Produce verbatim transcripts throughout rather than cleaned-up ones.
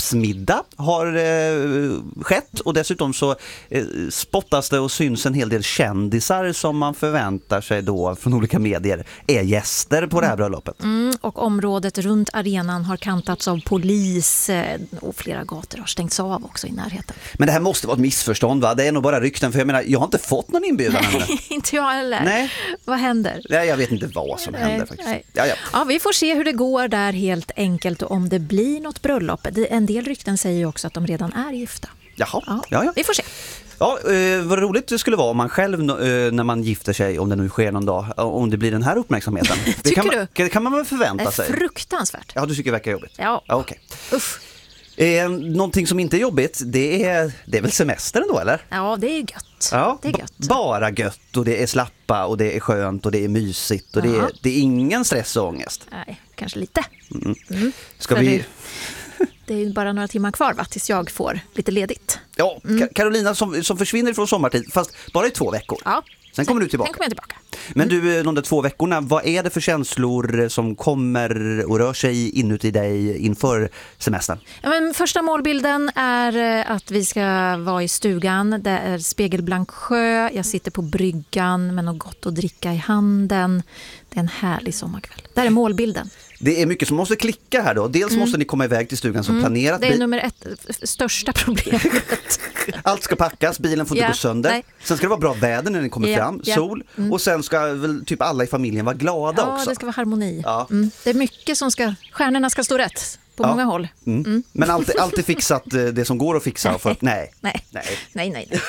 bröllopsmiddag har eh, skett och dessutom så eh, spottas det och syns en hel del kändisar som man förväntar sig då från olika medier är gäster på det här bröllopet. Mm, och området runt arenan har kantats av polis eh, och flera gator har stängts av också i närheten. Men det här måste vara ett missförstånd, va? Det är nog bara rykten, för jag menar, jag har inte fått någon inbjudan ännu. Inte jag heller. Nej. Vad händer? Nej, jag vet inte vad som händer Nej, faktiskt. nej. Ja, ja. Ja, vi får se hur det går där helt enkelt och om det blir något bröllop. Det- En del rykten säger ju också att de redan är gifta. Jaha, Ja, ja, ja. Vi får se. Ja, eh, vad roligt det skulle vara om man själv eh, när man gifter sig, om det nu sker någon dag, om det blir den här uppmärksamheten. Det Tycker kan man, du? Det kan man väl Det förvänta är sig. fruktansvärt. Ja, du tycker det verkar jobbigt. Ja. Ja, okej. Uff. Eh, någonting som inte är jobbigt, det är, det är väl semestern då, eller? Ja, det är gött. Ja, Det är ba- gött. bara gött och det är slappa och det är skönt och det är mysigt och det är, Jaha. det är ingen stress och ångest. Nej, kanske lite. Ska För vi... det- Det är ju bara några timmar kvar, va, tills jag får lite ledigt. Ja, Ka- Carolina som, som försvinner från sommartid, fast bara i två veckor. Ja. Sen kommer du tillbaka. Sen kommer jag tillbaka. Men du, de där två veckorna, vad är det för känslor som kommer och rör sig inuti dig inför semestern? Ja, men första målbilden är eh, att vi ska vara i stugan. Det är spegelblank sjö. Jag sitter på bryggan med något gott att dricka i handen. Det är en härlig sommarkväll. Det här är målbilden. Det är mycket som måste klicka här då. Dels måste ni komma iväg till stugan som planerat. Det är Bi- nummer ett, f- största problemet. Allt ska packas, bilen får inte Ja, gå sönder. nej. Sen ska det vara bra väder när ni kommer Ja, fram, ja. sol. Och sen ska väl typ alla i familjen vara glada Ja, också. det ska vara harmoni. Ja. Mm. Det är mycket som ska, stjärnorna ska stå rätt på Ja. många håll. Mm. Men alltid, alltid fixat eh, det som går att fixa. För, nej. Nej, Nej. nej, nej. nej.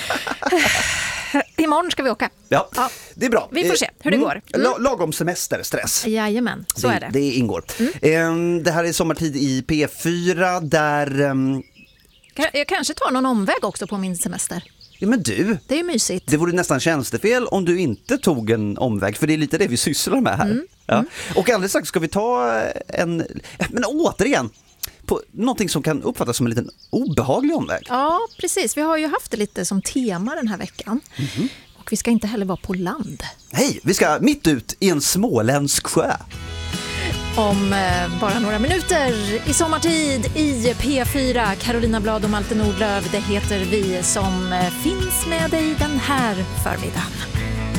Imorgon ska vi åka. Ja, Ja. det är bra. Vi får se hur det Mm. går. Mm. La- lagom semesterstress. Jajamän, så det, är det. Det ingår. Mm. Det här är sommartid i P fyra där... ehm, Ka- Jag kanske tar någon omväg också på min semester. ja, men du, Det är ju mysigt. det vore nästan tjänstefel om du inte tog en omväg, för det är lite det vi sysslar med här. Mm. Ja. Och alldeles strax ska vi ta en... Men återigen, på någonting som kan uppfattas som en liten obehaglig omväg. Ja, precis. Vi har ju haft det lite som tema den här veckan. Mhm. Och vi ska inte heller vara på land. Hej, vi ska mitt ut i en småländsk sjö. Om eh, bara några minuter i sommartid i P fyra. Carolina Blad och Malte Nordlöf, det heter vi som eh, finns med dig den här förmiddagen.